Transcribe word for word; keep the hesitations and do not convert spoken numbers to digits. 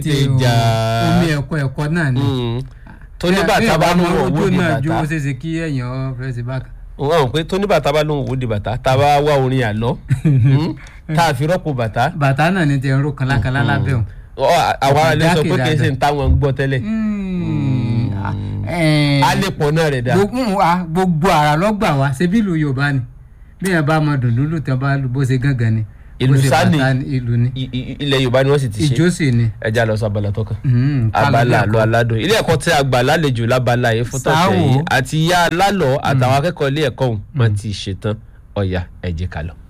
ti jà omi ẹ̀kọ́ ẹ̀kọ́ náà ni tó ní bàtà bá lóun òwò di náà jó bàtà ṣe ṣe kí èèyàn fẹ́ ṣe bákan. wọ́n mọ̀ pé tó ní bàtà bá lóun òwò di bàtà tá a bá wá orin àlọ́ tá a fi rọ́pò bàtà. bàtà náà ni ti ń ro kànlákànlá lábẹ́ òun. àwọn alẹ́ sọ pé kì í ṣe ń táwọn ń gbọ́ tẹ́lẹ̀ alẹ́ pọ̀ náà rẹ̀ dá. gbogbo àrà lọ́gbà wa ṣe bí ìlú Yorùbá ni bí yẹn bá mọ dùndún lù tán bá bó ṣe gángan ni ìlú sani ìlú ni ilẹ̀ Yorùbá ni wọ́n sì ti ṣe ìjó sì ni. ẹja lọ sọ abala tọkàn abala àlọ́ aládùn ilé ẹ̀kọ́ tí a gbà lálejò lábala yìí fún tọ̀sẹ̀ yìí àti ìyá alálọ̀ àtàwọn akẹ́kọ̀ọ́ ilé ẹ̀kọ́ ọ̀hún wọ́n ti ṣetán ọ̀yà ẹ jẹ́ ká lọ.